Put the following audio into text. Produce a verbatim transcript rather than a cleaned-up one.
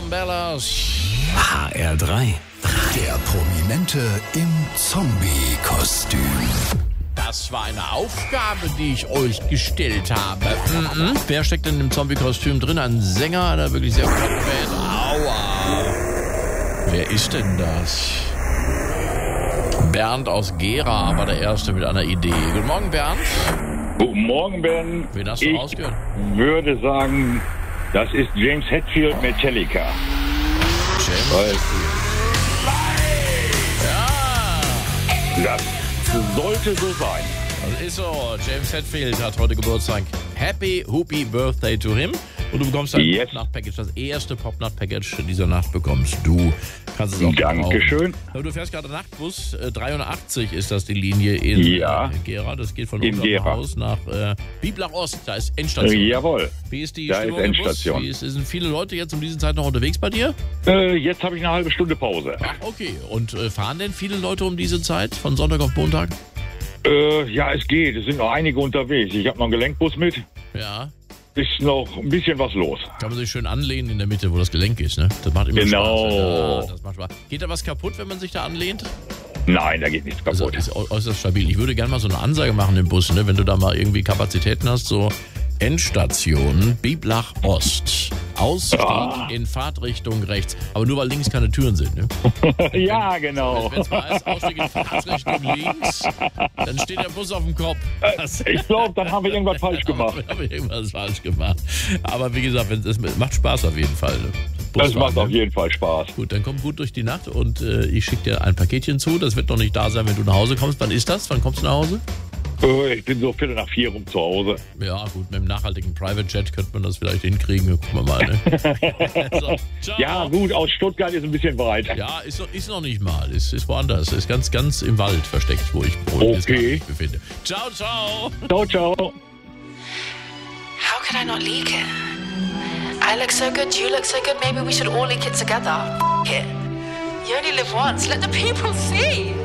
Umbrellas. H R drei. Der Prominente im Zombie-Kostüm. Das war eine Aufgabe, die ich euch gestellt habe. Mhm. Wer steckt denn im Zombie-Kostüm drin? Ein Sänger einer wirklich sehr bekannten Band. Aua. Wer ist denn das? Bernd aus Gera war der Erste mit einer Idee. Guten Morgen, Bernd. Guten Morgen, Ben. Wen hast du ich rausgehört? würde sagen, das ist James Hetfield, Metallica. James Weil- Hetfield. Ja. Das sollte so sein. Das ist so. James Hetfield hat heute Geburtstag. Happy Hoopy Birthday to him. Und du bekommst ein Yes. Pop-Nut-Package. Das erste Pop-Nut-Package dieser Nacht bekommst du. Kannst es auch Dankeschön. gebrauchen. Du fährst gerade Nachtbus. Äh, dreiundachtzig ist das die Linie in Ja. äh, Gera. Das geht von In unserem Gera. Haus nach äh, Bieblach Ost. Da ist Endstation. Äh, jawohl. Wie ist die Da Stimmung ist im Bus? Endstation. Wie ist, sind viele Leute jetzt um diese Zeit noch unterwegs bei dir? Äh, jetzt habe ich eine halbe Stunde Pause. Ach, okay. Und äh, fahren denn viele Leute um diese Zeit? Von Sonntag auf Montag? Äh, ja, es geht. Es sind noch einige unterwegs. Ich habe noch einen Gelenkbus mit. Ja. Ist noch ein bisschen was los. Kann man sich schön anlehnen in der Mitte, wo das Gelenk ist, ne? Das macht immer Genau. Spaß. Ja, das macht Spaß. Geht da was kaputt, wenn man sich da anlehnt? Nein, da geht nichts Also kaputt. ist äu- äußerst stabil. Ich würde gerne mal so eine Ansage machen im Bus, ne? Wenn du da mal irgendwie Kapazitäten hast, so Endstation Bieblach Ost. Ausstieg Ah. in Fahrtrichtung rechts. Aber nur weil links keine Türen sind, ne? ja, genau. Wenn es mal heißt, Ausstieg in Fahrtrichtung links, dann steht der Bus auf dem Kopf. Das- Ich glaube, dann haben wir irgendwas falsch gemacht. Wir haben irgendwas falsch gemacht. Aber wie gesagt, wenn- es macht Spaß auf jeden Fall. Ne? Das Busfahren, macht auf ne? jeden Fall Spaß. Gut, dann komm gut durch die Nacht und äh, ich schicke dir ein Paketchen zu. Das wird noch nicht da sein, wenn du nach Hause kommst. Wann ist das? Wann kommst du nach Hause? Äh, Ich bin so Viertel nach vier rum zu Hause. Ja, gut, mit dem nachhaltigen Private Jet könnte man das vielleicht hinkriegen. Gucken wir mal. Ne? so, ciao. Ja, gut, aus Stuttgart ist ein bisschen weit. Ja, ist, noch- ist noch nicht mal. Ist, ist woanders. Ist ganz, ganz im Wald versteckt, wo ich, wo ich jetzt Okay. gerade mich befinde. Ciao, ciao. Ciao, ciao. How could I not leak it? I look so good, you look so good, maybe we should all leak it together. F- it. You only live once, let the people see.